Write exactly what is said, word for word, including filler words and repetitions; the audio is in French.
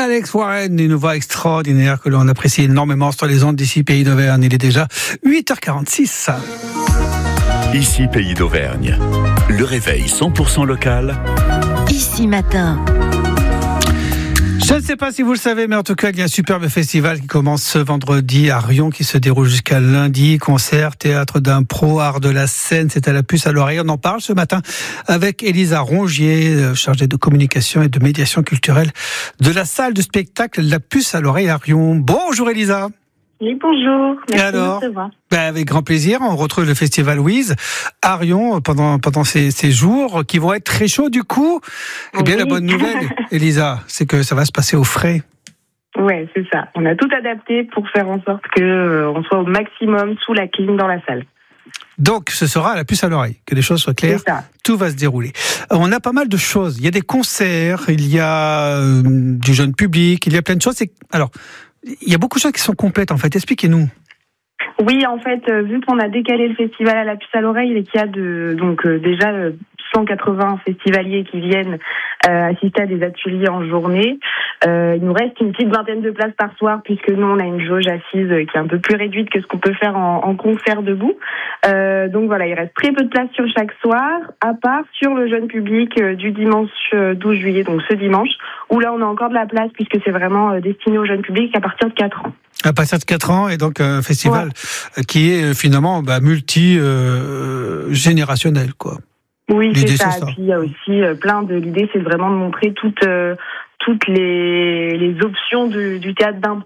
Alex Warren, une voix extraordinaire que l'on apprécie énormément sur les ondes d'ici Pays d'Auvergne. Il est déjà huit heures quarante-six. Ici Pays d'Auvergne. Le réveil cent pour cent local. Ici matin. Je ne sais pas si vous le savez, mais en tout cas, il y a un superbe festival qui commence ce vendredi à Riom, qui se déroule jusqu'à lundi. Concert, théâtre d'impro, art de la scène, c'est à la puce à l'oreille. On en parle ce matin avec Elisa Rongier, chargée de communication et de médiation culturelle de la salle de spectacle La Puce à l'oreille à Riom. Bonjour Elisa. Oui, bonjour. Merci et alors, de recevoir. Ben avec grand plaisir, on retrouve le festival Louise à Riom pendant, pendant ces, ces jours qui vont être très chauds du coup. Eh bien, oui. La bonne nouvelle, Elisa, c'est que ça va se passer au frais. Ouais, c'est ça. On a tout adapté pour faire en sorte que euh, on soit au maximum sous la clim dans la salle. Donc, ce sera à la puce à l'oreille, que les choses soient claires. C'est ça. Tout va se dérouler. On a pas mal de choses. Il y a des concerts, il y a euh, du jeune public, il y a plein de choses. C'est... Alors, il y a beaucoup de choses qui sont complètes, en fait. Expliquez-nous. Oui, en fait, euh, vu qu'on a décalé le festival à la puce à l'oreille et qu'il y a de, donc euh, déjà euh, cent quatre-vingts festivaliers qui viennent euh, assister à des ateliers en journée, euh, il nous reste une petite vingtaine de places par soir puisque nous on a une jauge assise euh, qui est un peu plus réduite que ce qu'on peut faire en, en concert debout. Euh, donc voilà, il reste très peu de place sur chaque soir, à part sur le jeune public euh, du dimanche douze juillet, donc ce dimanche, où là on a encore de la place puisque c'est vraiment euh, destiné au jeune public à partir de quatre ans. À partir de quatre ans, et donc un festival ouais. qui est finalement bah, multi-générationnel, euh, quoi. Oui, L'idée, c'est ça. c'est ça. Et puis il y a aussi euh, plein de... L'idée, c'est vraiment de montrer toutes, euh, toutes les, les options du, du théâtre d'impro.